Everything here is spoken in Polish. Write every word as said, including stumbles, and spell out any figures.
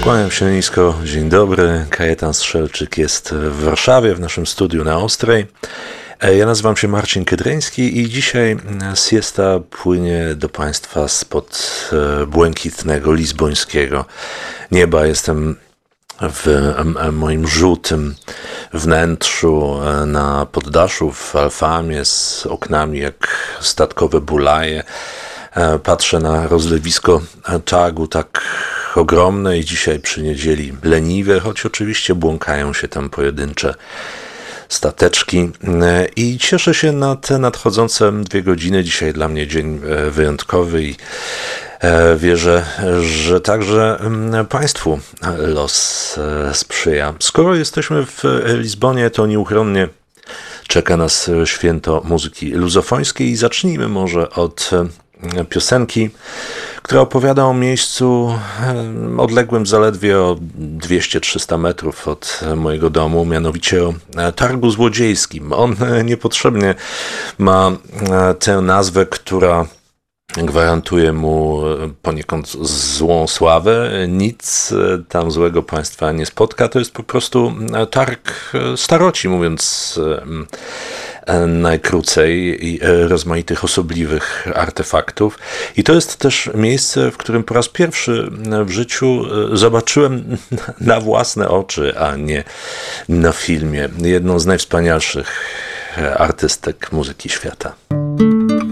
Kłaniam się nisko, dzień dobry. Kajetan Strzelczyk jest w Warszawie, w naszym studiu na Ostrej. Ja nazywam się Marcin Kydryński i dzisiaj siesta płynie do Państwa spod błękitnego, lizbońskiego nieba. Jestem w moim żółtym wnętrzu na poddaszu w Alfamie z oknami jak statkowe bulaje. Patrzę na rozlewisko Czagu, tak ogromne i dzisiaj przy niedzieli leniwe, choć oczywiście błąkają się tam pojedyncze stateczki i cieszę się na te nadchodzące dwie godziny. Dzisiaj dla mnie dzień wyjątkowy i wierzę, że także Państwu los sprzyja. Skoro jesteśmy w Lizbonie, to nieuchronnie czeka nas święto muzyki luzofońskiej i zacznijmy może od piosenki, która opowiada o miejscu odległym zaledwie o dwieście trzysta metrów od mojego domu, mianowicie o Targu Złodziejskim. On niepotrzebnie ma tę nazwę, która gwarantuje mu poniekąd złą sławę. Nic tam złego Państwa nie spotka. To jest po prostu targ staroci, mówiąc najkrócej, i rozmaitych osobliwych artefaktów. I to jest też miejsce, w którym po raz pierwszy w życiu zobaczyłem na własne oczy, a nie na filmie, jedną z najwspanialszych artystek muzyki świata.